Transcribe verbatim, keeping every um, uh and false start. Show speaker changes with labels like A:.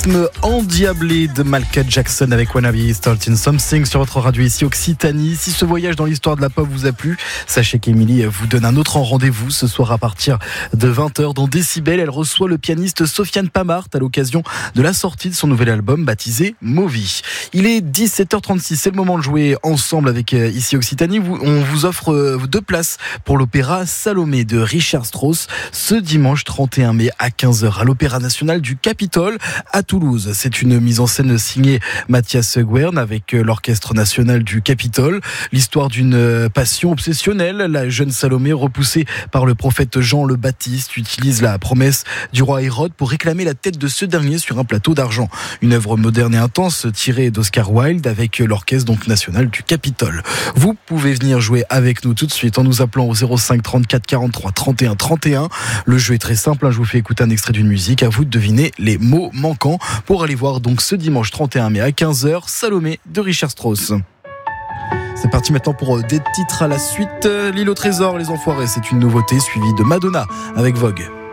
A: rythme endiablé de Michael Jackson avec Wannabe Starting Something sur votre radio ici Occitanie. Si ce voyage dans l'histoire de la pop vous a plu, sachez qu'Émilie vous donne un autre rendez-vous ce soir à partir de vingt heures dans Décibel. Elle reçoit le pianiste Sofiane Pamart à l'occasion de la sortie de son nouvel album baptisé Movie. Il est dix-sept heures trente-six, c'est le moment de jouer ensemble avec ici Occitanie. On vous offre deux places pour l'opéra Salomé de Richard Strauss ce dimanche trente et un mai à quinze heures à l'Opéra National du Capitole à Toulouse. C'est une mise en scène signée Mathias Guern avec l'Orchestre National du Capitole. L'histoire d'une passion obsessionnelle. La jeune Salomé, repoussée par le prophète Jean le Baptiste, utilise la promesse du roi Hérode pour réclamer la tête de ce dernier sur un plateau d'argent. Une œuvre moderne et intense tirée d'Oscar Wilde avec l'Orchestre donc national du Capitole. Vous pouvez venir jouer avec nous tout de suite en nous appelant au zéro cinq trente-quatre quarante-trois trente et un trente et un. Le jeu est très simple, je vous fais écouter un extrait d'une musique, à vous de deviner les mots manquants pour aller voir donc ce dimanche trente et un mai à quinze heures Salomé de Richard Strauss. C'est parti maintenant pour des titres à la suite. L'île au trésor, les enfoirés, c'est une nouveauté suivie de Madonna avec Vogue.